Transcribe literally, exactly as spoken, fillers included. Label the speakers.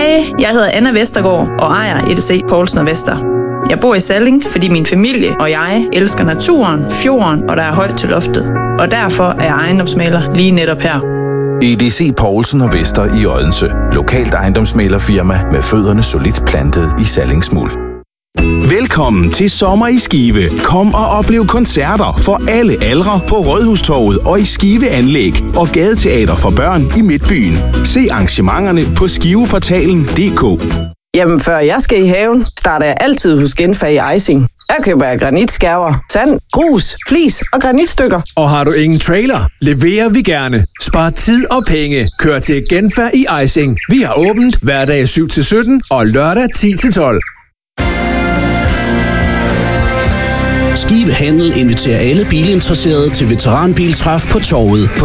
Speaker 1: Hej, jeg hedder Anna Vestergaard og ejer E D C Poulsen og Vester. Jeg bor i Salling, fordi min familie og jeg elsker naturen, fjorden og der er højt til loftet. Og derfor er jeg ejendomsmægler lige netop her.
Speaker 2: E D C Poulsen og Vester i Odense. Lokalt ejendomsmæglerfirma med fødderne solidt plantet i Sallingsmuld.
Speaker 3: Velkommen til sommer i Skive. Kom og oplev koncerter for alle aldre på Rådhustorvet og i Skive Anlæg og gadeteater for børn i Midtbyen. Se arrangementerne på skiveportalen punktum d k.
Speaker 4: Jamen, før jeg skal i haven, starter jeg altid hos Genfag i Ejsing. Der køber jeg granitskærver, sand, grus, flis og granitstykker.
Speaker 5: Og har du ingen trailer, leverer vi gerne. Spar tid og penge. Kør til Genfag i Ejsing. Vi har åbent hverdag syv til sytten og lørdag ti til tolv.
Speaker 6: Skive Handel inviterer alle bilinteresserede til veteranbiltræf på Torvet på